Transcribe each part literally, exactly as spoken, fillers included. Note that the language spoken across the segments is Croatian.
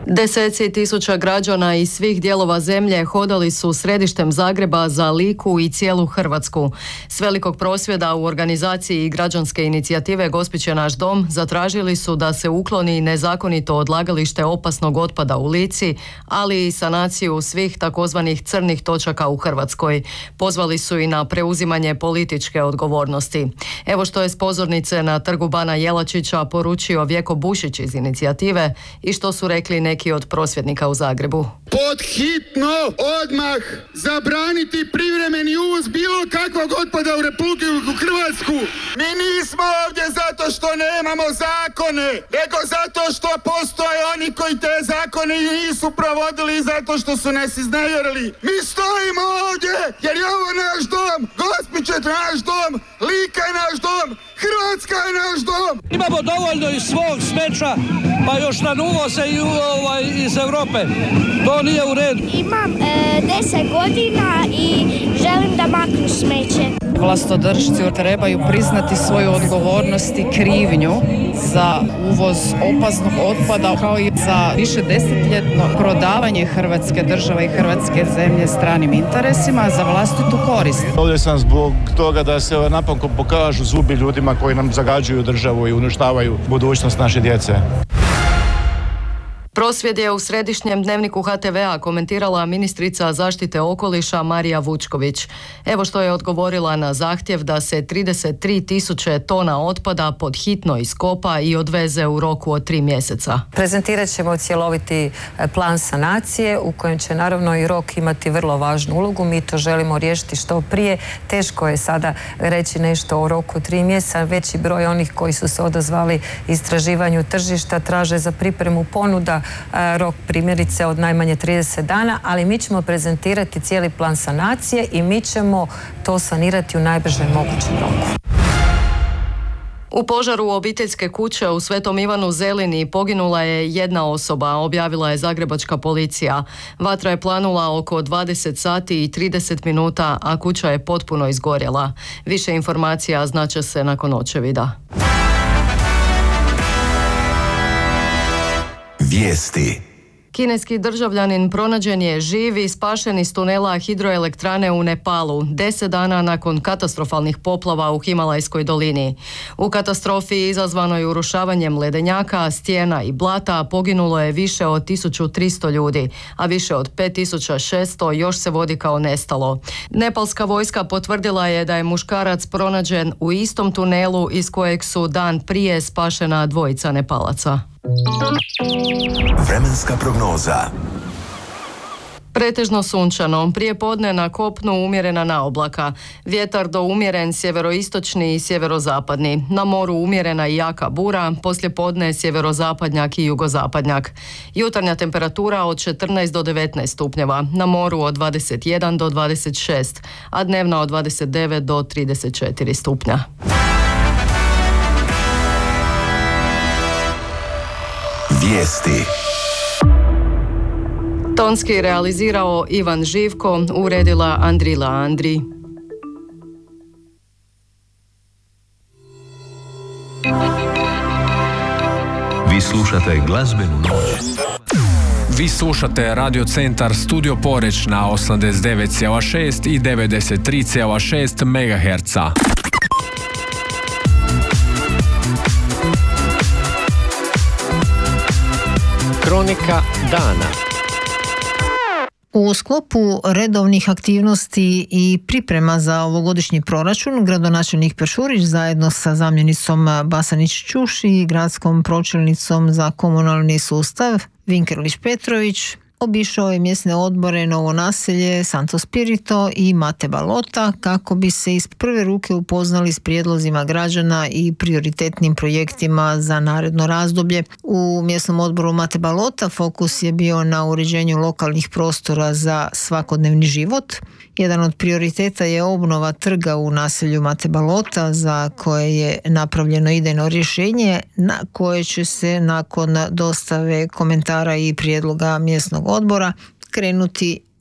Deseci tisuća građana iz svih dijelova zemlje hodali su središtem Zagreba za Liku i cijelu Hrvatsku. S velikog prosvjeda u organizaciji građanske inicijative Gospić je naš dom zatražili su da se ukloni nezakonito odlagalište opasnog otpada u Lici, ali i sanaciju svih takozvanih crnih točaka u Hrvatskoj. Pozvali su i na preuzimanje političke odgovornosti. Evo što je s pozornice na Trgu Bana Jelačića poručio Vjeko Bušić iz inicijative i što su rekli neki neki od prosvjednika u Zagrebu. Pod hitno odmah zabraniti privremeni uvoz bilo kakvog otpada u Republiku Hrvatsku. Mi nismo ovdje zato što nemamo zakone, nego zato što postoje oni koji te zakone nisu provodili i zato što su nas iznevjerili. Mi stojimo ovdje jer je ovo naš dom, Gospić je naš dom, Lika je naš dom, Hrvatska je naš dom. Imamo dovoljno iz svog smeća, pa još nam uvoze i ovaj, iz Europe. To nije u redu. Imam e, deset godina i želim da maknu smeće. Vlastodršci trebaju priznati svoju odgovornost i krivnju za uvoz opasnog otpada kao i za više desetljetno prodavanje Hrvatske države i Hrvatske zemlje stranim interesima za vlastitu korist. Ovdje sam zbog toga da se napokon pokažu zubi ljudima koji nam zagađuju državu i uništavaju budućnost naše djece. Prosvjed je u središnjem dnevniku H T V-a komentirala ministrica zaštite okoliša Marija Vučković. Evo što je odgovorila na zahtjev da se trideset tri tisuće tona otpada pod hitno iskopa i odveze u roku od tri mjeseca. Prezentirat ćemo cjeloviti plan sanacije u kojem će naravno i rok imati vrlo važnu ulogu. Mi to želimo riješiti što prije. Teško je sada reći nešto o roku tri mjeseca. Veći broj onih koji su se odazvali istraživanju tržišta traže za pripremu ponuda rok primjerice od najmanje trideset dana, ali mi ćemo prezentirati cijeli plan sanacije i mi ćemo to sanirati u najbržem mogućem roku. U požaru obiteljske kuće u Svetom Ivanu Zelini poginula je jedna osoba, objavila je zagrebačka policija. Vatra je planula oko dvadeset sati i trideset minuta, a kuća je potpuno izgorjela. Više informacija znaće se nakon očevida. Vijesti. Kineski državljanin pronađen je živ i spašen iz tunela hidroelektrane u Nepalu, deset dana nakon katastrofalnih poplava u Himalajskoj dolini. U katastrofi izazvanoj urušavanjem ledenjaka, stijena i blata poginulo je više od tisuću tristo ljudi, a više od pet tisuća šesto još se vodi kao nestalo. Nepalska vojska potvrdila je da je muškarac pronađen u istom tunelu iz kojeg su dan prije spašena dvojica Nepalaca. Vremenska prognoza. Pretežno sunčano, prije podne na kopnu umjerena naoblaka, vjetar do umjeren sjeveroistočni i sjeverozapadni, na moru umjerena i jaka bura, poslije podne sjeverozapadnjak i jugozapadnjak. Jutarnja temperatura od četrnaest do devetnaest stupnjeva, na moru od dvadeset jedan do dvadeset šest, a dnevna od dvadeset devet do trideset četiri stupnja. Vijesti. Tonski realizirao Ivan Živko, uredila Andrila Andri. Vi slušate glazbenu noć. Vi slušate Radio Centar Studio Poreć na osamdeset devet zarez šest i devedeset tri zarez šest megaherca. Kronika dana. U sklopu redovnih aktivnosti i priprema za ovogodišnji proračun, gradonačelnik Peršurić zajedno sa zamjenicom Basanić-Ćuš i gradskom pročelnicom za komunalni sustav Vinkerlić Petrović obišao je mjesne odbore Novo Naselje, Santo Spirito i Mate Balota kako bi se iz prve ruke upoznali s prijedlozima građana i prioritetnim projektima za naredno razdoblje. U mjesnom odboru Mate Balota fokus je bio na uređenju lokalnih prostora za svakodnevni život. Jedan od prioriteta je obnova trga u naselju Mate Balota za koje je napravljeno idejno rješenje na koje će se nakon dostave komentara i prijedloga mjesnog odbora krenuti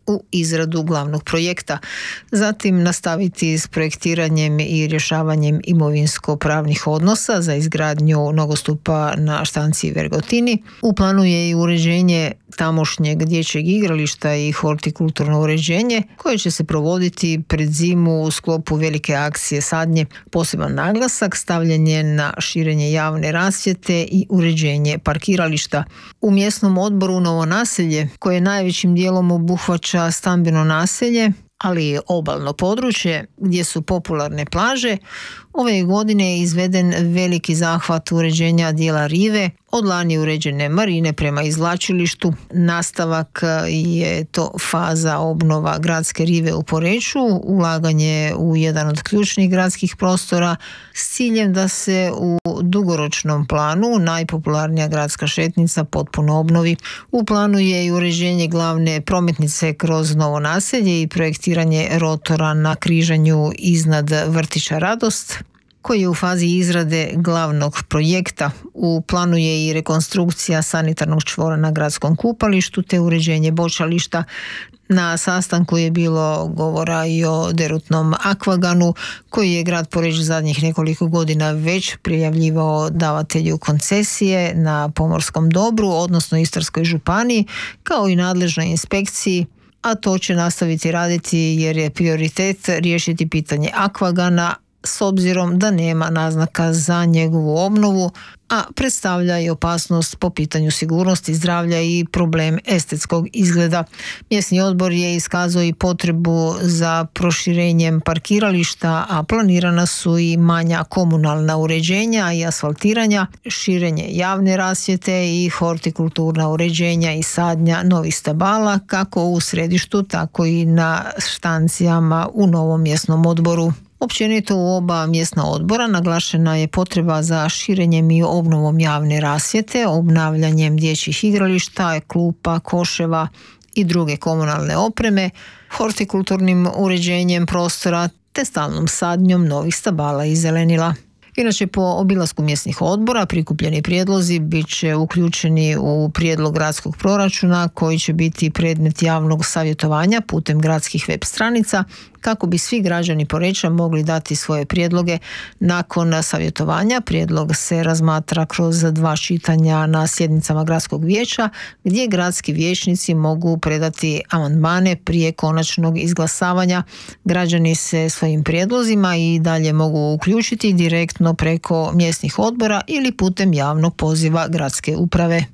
u izradu glavnog projekta, zatim nastaviti s projektiranjem i rješavanjem imovinsko-pravnih odnosa za izgradnju nogostupa na štanci Vergotini. U planu je i uređenje tamošnjeg dječjeg igrališta i hortikulturno uređenje koje će se provoditi pred zimu u sklopu velike akcije sadnje. Poseban naglasak stavljen je na širenje javne rasvjete i uređenje parkirališta. U mjesnom odboru Novo Naselje, koje najvećim dijelom obuhvaća stambeno naselje, ali i obalno područje gdje su popularne plaže, ove godine je izveden veliki zahvat uređenja dijela rive, od lani uređene marine prema izvlačilištu. Nastavak je to faza obnova gradske rive u Poreču, ulaganje u jedan od ključnih gradskih prostora s ciljem da se u dugoročnom planu najpopularnija gradska šetnica potpuno obnovi. U planu je i uređenje glavne prometnice kroz Novo Naselje i projektiranje rotora na križanju iznad vrtića Radost, koji je u fazi izrade glavnog projekta. U planu je i rekonstrukcija sanitarnog čvora na gradskom kupalištu te uređenje bočališta. Na sastanku je bilo govora i o derutnom akvaganu koji je grad Poreč zadnjih nekoliko godina već prijavljivao davatelju koncesije na pomorskom dobru, odnosno Istarskoj županiji, kao i nadležnoj inspekciji, a to će nastaviti raditi jer je prioritet riješiti pitanje akvagana s obzirom da nema naznaka za njegovu obnovu, a predstavlja i opasnost po pitanju sigurnosti zdravlja i problem estetskog izgleda. Mjesni odbor je iskazao i potrebu za proširenjem parkirališta, a planirana su i manja komunalna uređenja i asfaltiranja, širenje javne rasvjete i hortikulturna uređenja i sadnja novih stabala kako u središtu, tako i na štancijama u novom mjesnom odboru. Općenito u oba mjesna odbora naglašena je potreba za širenjem i obnovom javne rasvjete, obnavljanjem dječjih igrališta, klupa, koševa i druge komunalne opreme, hortikulturnim uređenjem prostora te stalnom sadnjom novih stabala i zelenila. Inače, po obilasku mjesnih odbora prikupljeni prijedlozi bit će uključeni u prijedlog gradskog proračuna koji će biti predmet javnog savjetovanja putem gradskih web stranica kako bi svi građani Poreča mogli dati svoje prijedloge. Nakon savjetovanja prijedlog se razmatra kroz dva čitanja na sjednicama gradskog vijeća gdje gradski vijećnici mogu predati amandmane prije konačnog izglasavanja. Građani se svojim prijedlozima i dalje mogu uključiti direktno preko mjesnih odbora ili putem javnog poziva gradske uprave.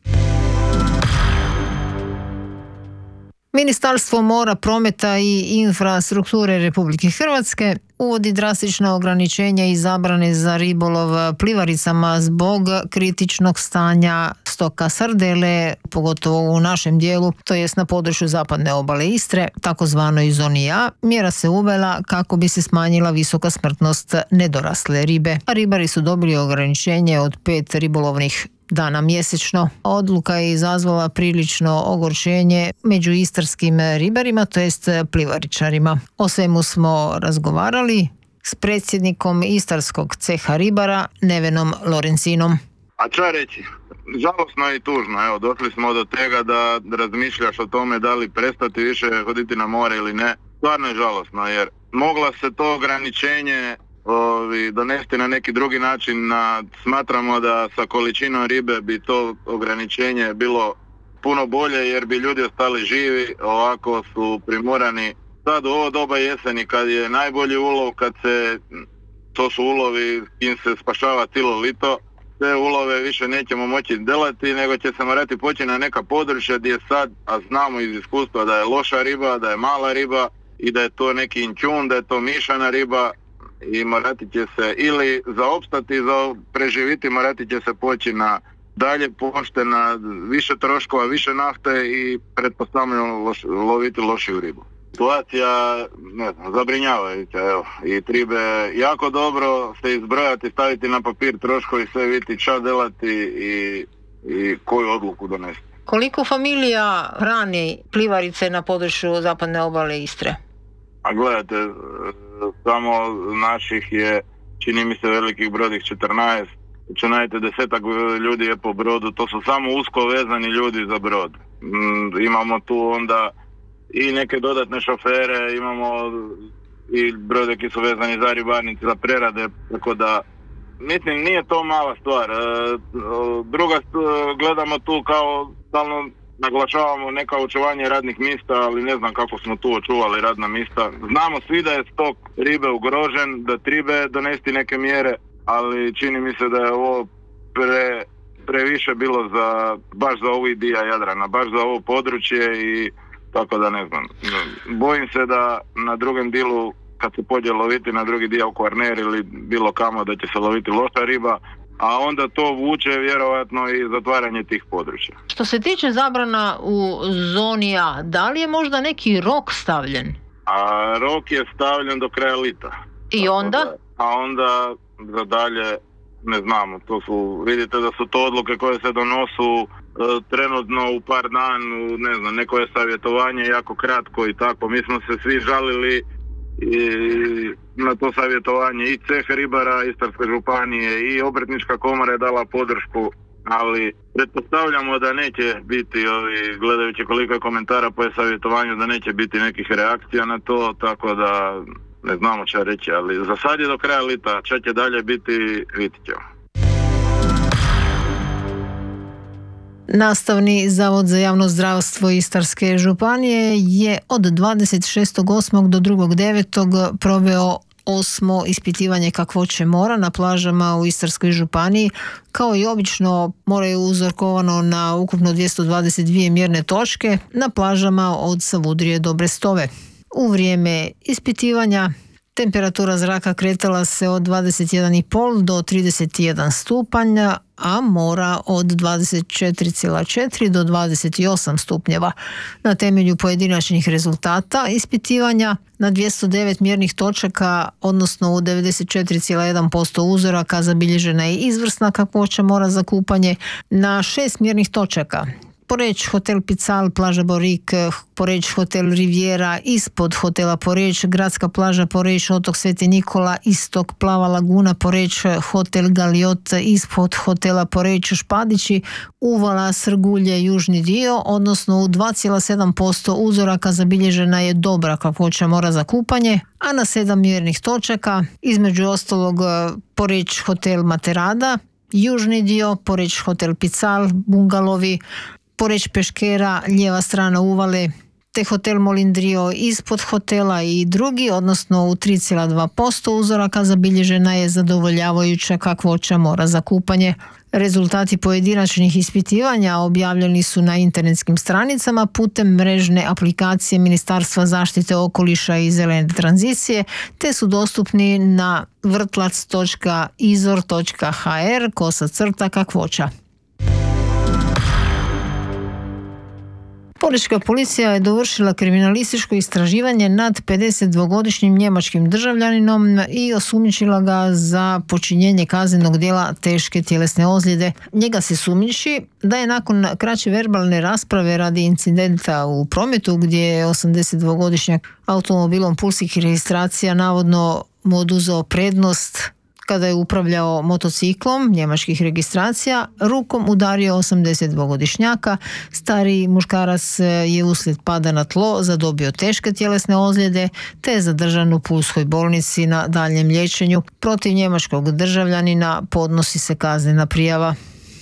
Ministarstvo mora, prometa i infrastrukture Republike Hrvatske uvodi drastična ograničenja i zabrane za ribolov plivaricama zbog kritičnog stanja stoka sardele, pogotovo u našem dijelu, to jest na području zapadne obale Istre, takozvanoj zoni A. Mjera se uvela kako bi se smanjila visoka smrtnost nedorasle ribe. A ribari su dobili ograničenje od pet ribolovnih dana mjesečno. Odluka je izazvala prilično ogorčenje među istarskim ribarima, to jest plivaričarima. O svemu smo razgovarali s predsjednikom istarskog ceha ribara Nevenom Lorencinom. A čo reći? Žalosno i tužno. Evo, došli smo do tega da razmišljaš o tome da li prestati više hoditi na more ili ne. Stvarno je žalosno jer mogla se to ograničenje Ovi, donesti na neki drugi način. Na, smatramo da sa količinom ribe bi to ograničenje bilo puno bolje jer bi ljudi ostali živi. Ovako su primorani sad u ovo doba jeseni kad je najbolji ulov, kad se, to su ulovi im se spašava cijelo lito, te ulove više nećemo moći delati nego će se morati poći na neka područja gdje sad, a znamo iz iskustva da je loša riba, da je mala riba i da je to neki inčun, da je to mišana riba. I morati će se ili za opstati, za preživiti, morati će se poći na dalje pošte, na više troškova, više nafte i pretpostavljamo loš, loviti lošiju ribu. Situacija, ne znam, zabrinjavajuća, evo. I tribe jako dobro se izbrojati, staviti na papir troškovi, sve vidjeti ča delati i, i koju odluku donesti. Koliko familija hrani plivarice na području zapadne obale Istre? A gledajte, samo naših je, čini mi se, velikih brodih četrnaest, računajte desetak ljudi je po brodu, to su samo usko vezani ljudi za brod. Imamo tu onda i neke dodatne šofere, imamo i brode koji su vezani za ribarnice, za prerade, tako da mislim nije to mala stvar. Druga, gledamo tu kao stalno naglašavamo neka očuvanje radnih mjesta, ali ne znam kako smo tu očuvali radna mjesta. Znamo svi da je stok ribe ugrožen, da tribe donesti neke mjere, ali čini mi se da je ovo pre, previše bilo za, baš za ovaj dio Jadrana, baš za ovo područje i tako da ne znam. Bojim se da na drugom dijelu, kad se pođe loviti na drugi dio u Kvarner ili bilo kamo, da će se loviti loša riba, a onda to vuče vjerojatno i zatvaranje tih područja. Što se tiče zabrana u zoni A, da li je možda neki rok stavljen? A rok je stavljen do kraja lita. I onda? Da, a onda za dalje ne znamo. To su, vidite da su to odluke koje se donosu e, trenutno u par dan, ne znam, neko je savjetovanje jako kratko i tako. Mi smo se svi žalili i na to savjetovanje i ceh ribara Istarske županije i obrtnička komora je dala podršku, ali pretpostavljamo da neće biti, ovi, gledajući koliko je komentara po savjetovanju, da neće biti nekih reakcija na to, tako da ne znamo šta reći, ali za sad je do kraja lita, šta će dalje biti, vidit ćemo. Nastavni zavod za javno zdravstvo Istarske županije je od dvadeset šestog osmog do drugog devetog proveo osmo ispitivanje kakvoće mora na plažama u Istarskoj županiji. Kao i obično, more je uzorkovano na ukupno dvjesto dvadeset dvije mjerne točke na plažama od Savudrije do Brestove. U vrijeme ispitivanja temperatura zraka kretala se od dvadeset jedan i pol do trideset jedan stupanja, a mora od dvadeset četiri zarez četiri do dvadeset osam stupnjeva. Na temelju pojedinačnih rezultata ispitivanja na dvjesto devet mjernih točaka, odnosno u devedeset četiri zarez jedan posto uzoraka zabilježena je izvrsna kakvoća mora za kupanje. Na šest mjernih točaka Poreč, hotel Pical, plaža Borik, Poreč, hotel Riviera, ispod hotela Poreč, gradska plaža Poreč, otok Sveti Nikola, istok Plava laguna Poreč, hotel Galiot, ispod hotela Poreč, Špadići, uvala Srgulje, južni dio, odnosno u dva zarez sedam posto uzoraka zabilježena je dobra kakvoća mora za kupanje, a na sedam mjernih točaka, između ostalog Poreč, hotel Materada, južni dio, Poreč, hotel Pical, bungalovi, Poreč Peškera, lijeva strana uvale, te hotel Molindrio ispod hotela i drugi, odnosno u tri zarez dva posto uzoraka zabilježena je zadovoljavajuća kakvoća mora za kupanje. Rezultati pojedinačnih ispitivanja objavljeni su na internetskim stranicama putem mrežne aplikacije Ministarstva zaštite okoliša i zelene tranzicije, te su dostupni na vrtlac točka izor točka ha er kosa crta kakvoća. Porečka policija je dovršila kriminalističko istraživanje nad pedesetdvogodišnjim njemačkim državljaninom i osumnjičila ga za počinjenje kaznenog djela teške tjelesne ozljede. Njega se sumnjiči da je nakon kraće verbalne rasprave radi incidenta u prometu gdje je osamdesetdvogodišnjak automobilom pulskih registracija navodno mu oduzeo prednost kada je upravljao motociklom njemačkih registracija, rukom udario osamdesetdvogodišnjaka. Stariji muškarac je uslijed pada na tlo zadobio teške tjelesne ozljede te je zadržan u pulskoj bolnici na daljnjem liječenju. Protiv njemačkog državljanina podnosi se kaznena prijava.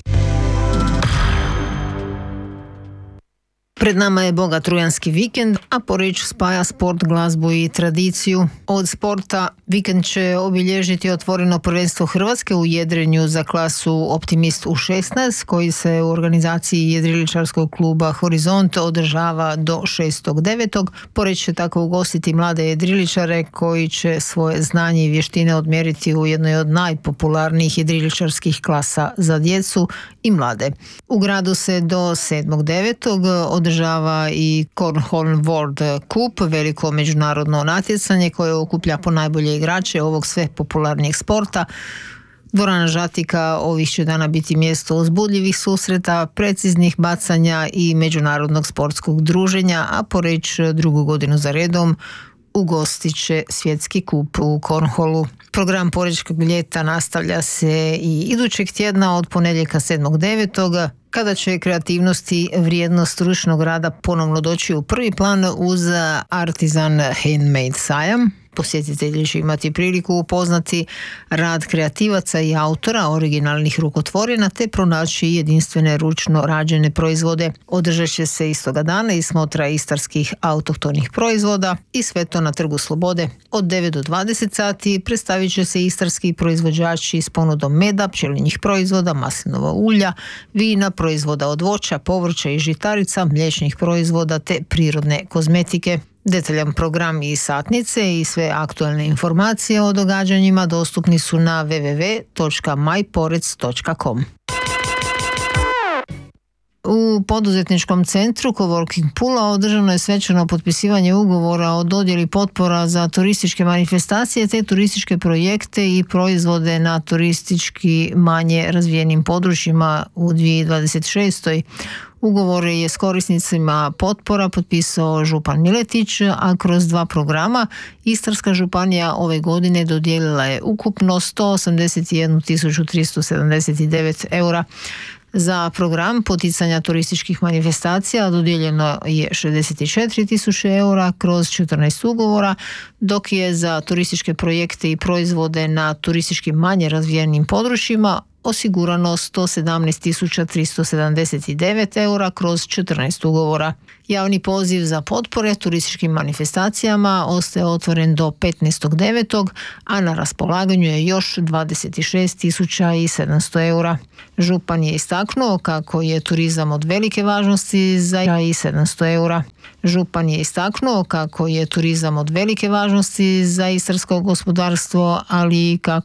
Pred nama je bogat rujanski vikend, a Poreč spaja sport, glazbu i tradiciju. Od sporta vikend će obilježiti otvoreno prvenstvo Hrvatske u jedrenju za klasu Optimist u šesnaest, koji se u organizaciji jedriličarskog kluba Horizont održava do šestog devetog Poreč će tako ugostiti mlade jedriličare koji će svoje znanje i vještine odmjeriti u jednoj od najpopularnijih jedriličarskih klasa za djecu i mlade. U gradu se do sedmog devetog održava i Cornhole World Cup, veliko međunarodno natjecanje koje okuplja po najbolje igrače ovog sve popularnijeg sporta. Dvorana Žatika ovih će dana biti mjesto uzbudljivih susreta, preciznih bacanja i međunarodnog sportskog druženja, a Poreč drugu godinu za redom ugostit će svjetski kup u Cornholu. Program Porečkog ljeta nastavlja se i idućeg tjedna od ponedjeljka sedmog devetog kada će kreativnost i vrijednost ručnog rada ponovno doći u prvi plan uz Artisan Handmade sajam. Posjetitelji će imati priliku upoznati rad kreativaca i autora originalnih rukotvorina te pronaći jedinstvene ručno rađene proizvode. Održat će se istoga dana i smotra istarskih autohtonih proizvoda i sve to na Trgu Slobode. Od devet do dvadeset sati predstavit će se istarski proizvođači s ponudom meda, pčelinjih proizvoda, maslinova ulja, vina, proizvoda od voća, povrća i žitarica, mliječnih proizvoda te prirodne kozmetike. Detaljan program i satnice i sve aktualne informacije o događanjima dostupni su na w w w točka majporec točka com. U poduzetničkom centru Coworking Pula održano je svečano potpisivanje ugovora o dodjeli potpora za turističke manifestacije te turističke projekte i proizvode na turistički manje razvijenim područjima u dvije tisuće dvadeset šestoj. Ugovore je s korisnicima potpora potpisao župan Miletić, a kroz dva programa Istarska županija ove godine dodijelila je ukupno sto osamdeset jednu tisuću tristo sedamdeset devet eura. Za program poticanja turističkih manifestacija dodijeljeno je šezdeset četiri tisuće eura kroz četrnaest ugovora, dok je za turističke projekte i proizvode na turistički manje razvijenim područjima osigurano sto sedamnaest tisuća tristo sedamdeset devet eura kroz četrnaest ugovora. Javni poziv za potpore turističkim manifestacijama ostaje otvoren do petnaestog devetog a na raspolaganju je još dvadeset šest tisuća sedamsto eura. Župan je istaknuo kako je turizam od velike važnosti za i sedamsto eura. Župan je istaknuo kako je turizam od velike važnosti za istarsko gospodarstvo, ali i kako